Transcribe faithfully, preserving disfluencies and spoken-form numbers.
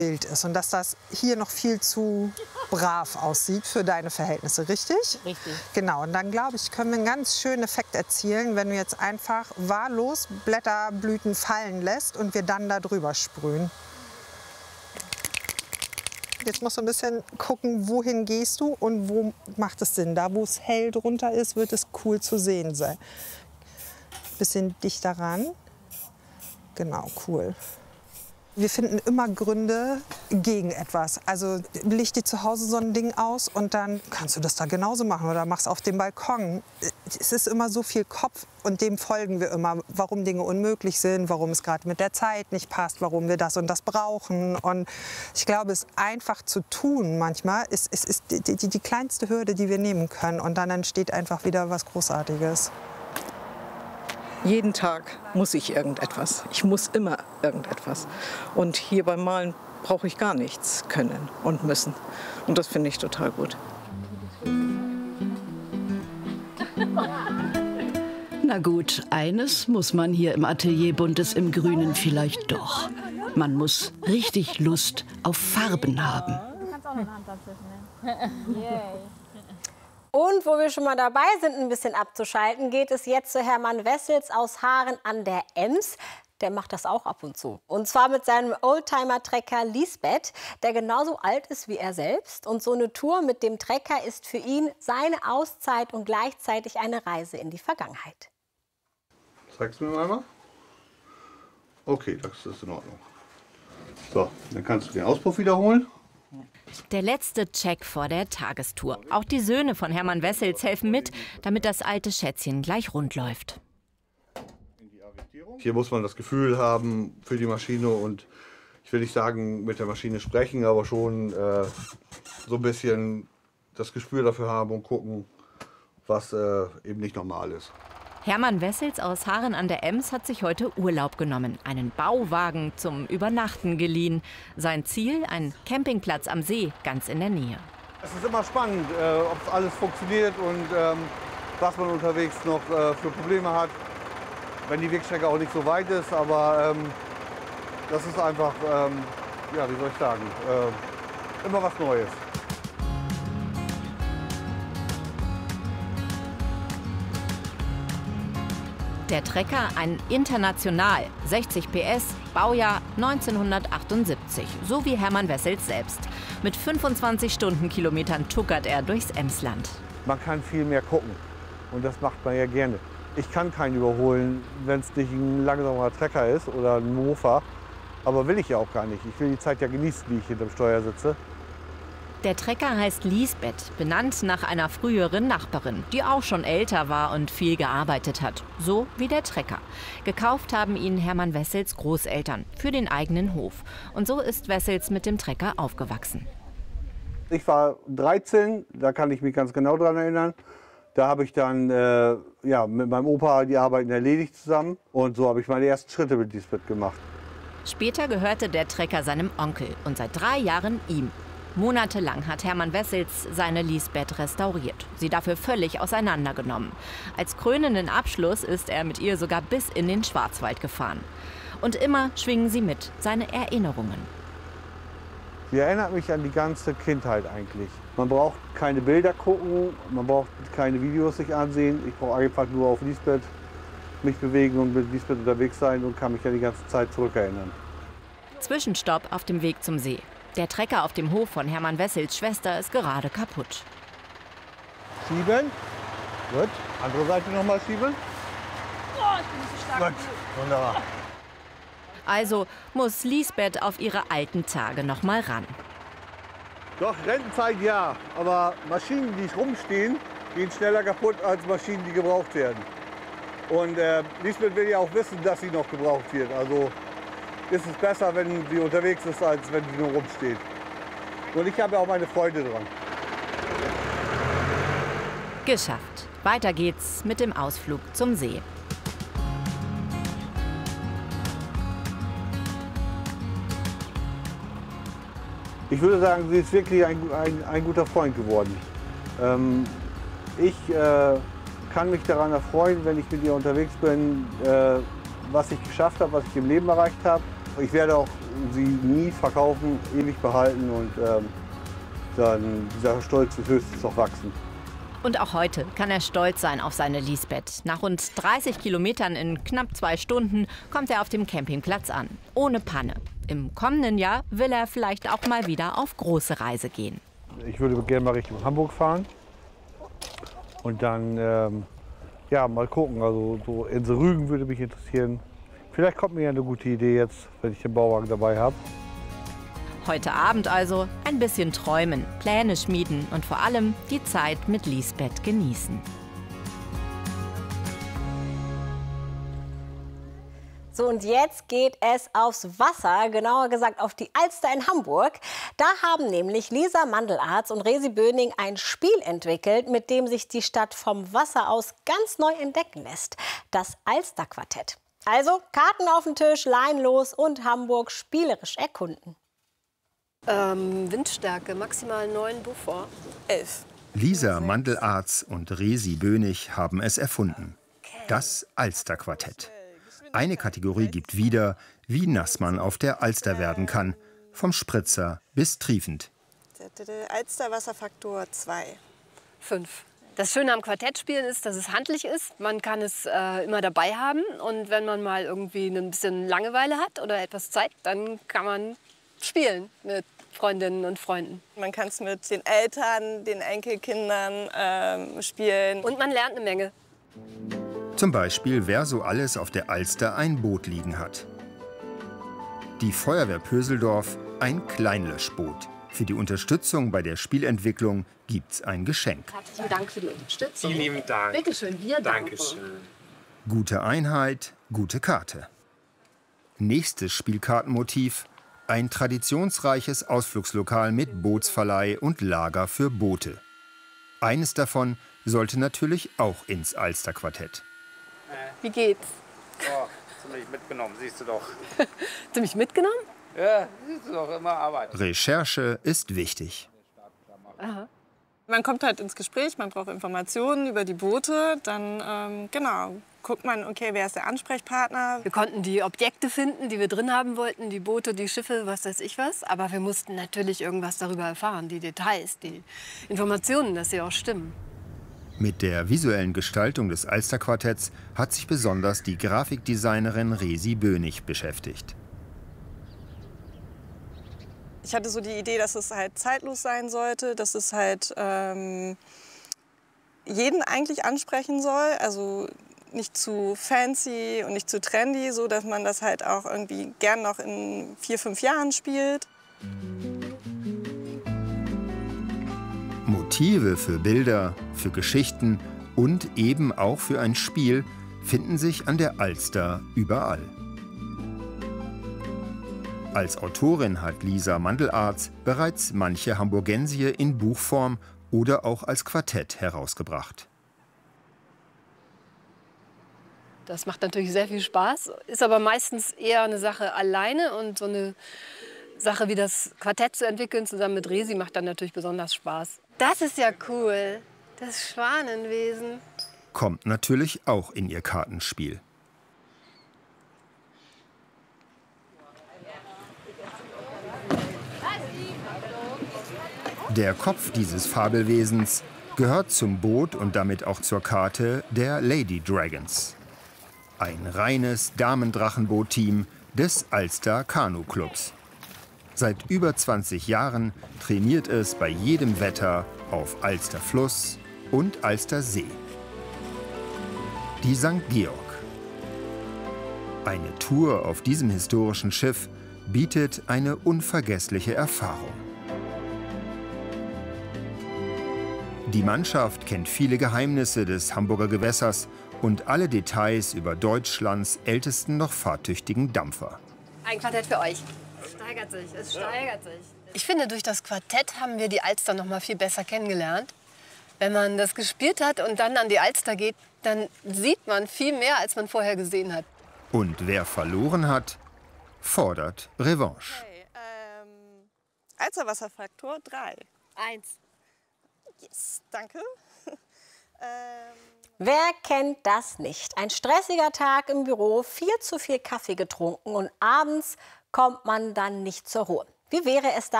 Bild ist und dass das hier noch viel zu brav aussieht für deine Verhältnisse, richtig? Richtig. Genau, und dann glaube ich, können wir einen ganz schönen Effekt erzielen, wenn du jetzt einfach wahllos Blätterblüten fallen lässt und wir dann da drüber sprühen. Jetzt musst du ein bisschen gucken, wohin gehst du und wo macht es Sinn. Da, wo es hell drunter ist, wird es cool zu sehen sein. Bisschen dichter ran. Genau, cool. Wir finden immer Gründe gegen etwas. Also leg dir zu Hause so ein Ding aus und dann kannst du das da genauso machen oder mach's auf dem Balkon. Es ist immer so viel Kopf und dem folgen wir immer, warum Dinge unmöglich sind, warum es gerade mit der Zeit nicht passt, warum wir das und das brauchen. Und ich glaube, es einfach zu tun manchmal ist, ist, ist die, die, die kleinste Hürde, die wir nehmen können. Und dann entsteht einfach wieder was Großartiges. Jeden Tag muss ich irgendetwas. Ich muss immer irgendetwas. Und hier beim Malen brauche ich gar nichts können und müssen. Und das finde ich total gut. Na gut, eines muss man hier im Atelier Buntes im Grünen vielleicht doch. Man muss richtig Lust auf Farben haben. Du kannst auch noch eine Hand dazwischen nehmen. Und wo wir schon mal dabei sind, ein bisschen abzuschalten, geht es jetzt zu Hermann Wessels aus Haaren an der Ems. Der macht das auch ab und zu. Und zwar mit seinem Oldtimer-Trecker Lisbeth, der genauso alt ist wie er selbst. Und so eine Tour mit dem Trecker ist für ihn seine Auszeit und gleichzeitig eine Reise in die Vergangenheit. Zeigst du mir einmal? Okay, das ist in Ordnung. So, dann kannst du den Auspuff wiederholen. Der letzte Check vor der Tagestour. Auch die Söhne von Hermann Wessels helfen mit, damit das alte Schätzchen gleich rund läuft. Hier muss man das Gefühl haben für die Maschine und ich will nicht sagen mit der Maschine sprechen, aber schon äh, so ein bisschen das Gespür dafür haben und gucken, was äh, eben nicht normal ist. Hermann Wessels aus Haaren an der Ems hat sich heute Urlaub genommen, einen Bauwagen zum Übernachten geliehen. Sein Ziel, ein Campingplatz am See, ganz in der Nähe. Es ist immer spannend, äh, ob alles funktioniert und ähm, was man unterwegs noch äh, für Probleme hat, wenn die Wegstrecke auch nicht so weit ist. Aber ähm, das ist einfach, ähm, ja, wie soll ich sagen, äh, immer was Neues. Der Trecker, ein International, sechzig P S, Baujahr neunzehnhundertachtundsiebzig, so wie Hermann Wessels selbst. Mit fünfundzwanzig Stundenkilometern tuckert er durchs Emsland. Man kann viel mehr gucken und das macht man ja gerne. Ich kann keinen überholen, wenn es nicht ein langsamer Trecker ist oder ein Mofa, aber will ich ja auch gar nicht. Ich will die Zeit ja genießen, wie ich hinterm Steuer sitze. Der Trecker heißt Lisbeth, benannt nach einer früheren Nachbarin, die auch schon älter war und viel gearbeitet hat. So wie der Trecker. Gekauft haben ihn Hermann Wessels Großeltern für den eigenen Hof. Und so ist Wessels mit dem Trecker aufgewachsen. Ich war dreizehn, da kann ich mich ganz genau dran erinnern. Da habe ich dann äh, ja, mit meinem Opa die Arbeiten erledigt zusammen. Und so habe ich meine ersten Schritte mit Lisbeth gemacht. Später gehörte der Trecker seinem Onkel und seit drei Jahren ihm. Monatelang hat Hermann Wessels seine Lisbeth restauriert, sie dafür völlig auseinandergenommen. Als krönenden Abschluss ist er mit ihr sogar bis in den Schwarzwald gefahren. Und immer schwingen sie mit, seine Erinnerungen. Sie erinnert mich an die ganze Kindheit eigentlich. Man braucht keine Bilder gucken, man braucht keine Videos sich ansehen. Ich brauche einfach nur auf Lisbeth mich bewegen und mit Lisbeth unterwegs sein und kann mich an die ganze Zeit zurückerinnern. Zwischenstopp auf dem Weg zum See. Der Trecker auf dem Hof von Hermann Wessels Schwester ist gerade kaputt. Schieben. Gut. Andere Seite nochmal schieben. Oh, ich bin so stark. Gut. Wunderbar. Also muss Lisbeth auf ihre alten Tage noch mal ran. Doch, Rentenzeit ja. Aber Maschinen, die rumstehen, gehen schneller kaputt als Maschinen, die gebraucht werden. Und äh, Lisbeth will ja auch wissen, dass sie noch gebraucht wird. Also ist es besser, wenn sie unterwegs ist, als wenn sie nur rumsteht. Und ich habe ja auch meine Freude dran. Geschafft. Weiter geht's mit dem Ausflug zum See. Ich würde sagen, sie ist wirklich ein, ein, ein guter Freund geworden. Ähm, ich äh, kann mich daran erfreuen, wenn ich mit ihr unterwegs bin, äh, was ich geschafft habe, was ich im Leben erreicht habe. Ich werde auch sie nie verkaufen, ewig behalten und ähm, dann dieser Stolz wird höchstens noch wachsen. Und auch heute kann er stolz sein auf seine Lisbeth. Nach rund dreißig Kilometern in knapp zwei Stunden kommt er auf dem Campingplatz an. Ohne Panne. Im kommenden Jahr will er vielleicht auch mal wieder auf große Reise gehen. Ich würde gerne mal Richtung Hamburg fahren und dann ähm, ja, mal gucken. Also so Insel Rügen würde mich interessieren. Vielleicht kommt mir ja eine gute Idee jetzt, wenn ich den Bauwagen dabei habe. Heute Abend also ein bisschen träumen, Pläne schmieden und vor allem die Zeit mit Lisbeth genießen. So, und jetzt geht es aufs Wasser, genauer gesagt auf die Alster in Hamburg. Da haben nämlich Lisa Mandelarz und Resi Böning ein Spiel entwickelt, mit dem sich die Stadt vom Wasser aus ganz neu entdecken lässt. Das Alster-Quartett. Also Karten auf den Tisch, Lein los und Hamburg spielerisch erkunden. Ähm, Windstärke maximal neun Beaufort. elf. Lisa Mandelarz und Resi Bönig haben es erfunden. Das Alster-Quartett. Eine Kategorie gibt wieder, wie nass man auf der Alster werden kann. Vom Spritzer bis triefend. Alster Wasserfaktor zwei. fünf. Das Schöne am Quartettspielen ist, dass es handlich ist. Man kann es äh, immer dabei haben. Und wenn man mal irgendwie ein bisschen Langeweile hat oder etwas Zeit, dann kann man spielen mit Freundinnen und Freunden. Man kann es mit den Eltern, den Enkelkindern ähm, spielen. Und man lernt eine Menge. Zum Beispiel, wer so alles auf der Alster ein Boot liegen hat. Die Feuerwehr Pöseldorf ein Kleinlöschboot. Für die Unterstützung bei der Spielentwicklung gibt's ein Geschenk. Herzlichen Dank für die Unterstützung. Vielen lieben Dank. Bitte schön, wir danken. Dankeschön. Gute Einheit, gute Karte. Nächstes Spielkartenmotiv: ein traditionsreiches Ausflugslokal mit Bootsverleih und Lager für Boote. Eines davon sollte natürlich auch ins Alster-Quartett. Wie geht's? Oh, ziemlich mitgenommen, siehst du doch. Ziemlich mitgenommen? Ja, siehst du doch, immer Arbeit. Recherche ist wichtig. Aha. Man kommt halt ins Gespräch, man braucht Informationen über die Boote. Dann ähm, genau, guckt man, okay, wer ist der Ansprechpartner. Wir konnten die Objekte finden, die wir drin haben wollten, die Boote, die Schiffe, was weiß ich was. Aber wir mussten natürlich irgendwas darüber erfahren, die Details, die Informationen, dass sie auch stimmen. Mit der visuellen Gestaltung des Alster-Quartetts hat sich besonders die Grafikdesignerin Resi Bönig beschäftigt. Ich hatte so die Idee, dass es halt zeitlos sein sollte, dass es halt ähm, jeden eigentlich ansprechen soll. Also nicht zu fancy und nicht zu trendy, so dass man das halt auch irgendwie gern noch in vier, fünf Jahren spielt. Motive für Bilder, für Geschichten und eben auch für ein Spiel finden sich an der Alster überall. Als Autorin hat Lisa Mandelarz bereits manche Hamburgensie in Buchform oder auch als Quartett herausgebracht. Das macht natürlich sehr viel Spaß, ist aber meistens eher eine Sache alleine. Und so eine Sache wie das Quartett zu entwickeln, zusammen mit Resi, macht dann natürlich besonders Spaß. Das ist ja cool, das Schwanenwesen. Kommt natürlich auch in ihr Kartenspiel. Der Kopf dieses Fabelwesens gehört zum Boot und damit auch zur Karte der Lady Dragons. Ein reines Damendrachenboot-Team des Alster Kanu-Clubs. Seit über zwanzig Jahren trainiert es bei jedem Wetter auf Alster Fluss und Alster See. Die Sankt Georg. Eine Tour auf diesem historischen Schiff bietet eine unvergessliche Erfahrung. Die Mannschaft kennt viele Geheimnisse des Hamburger Gewässers und alle Details über Deutschlands ältesten noch fahrtüchtigen Dampfer. Ein Quartett für euch. Es steigert sich, es steigert sich. Ich finde, durch das Quartett haben wir die Alster noch mal viel besser kennengelernt. Wenn man das gespielt hat und dann an die Alster geht, dann sieht man viel mehr, als man vorher gesehen hat. Und wer verloren hat, fordert Revanche. Okay, ähm, Alster Wasserfaktor drei. Eins. Yes, danke. ähm, Wer kennt das nicht? Ein stressiger Tag im Büro, viel zu viel Kaffee getrunken und abends kommt man dann nicht zur Ruhe. Wie wäre es da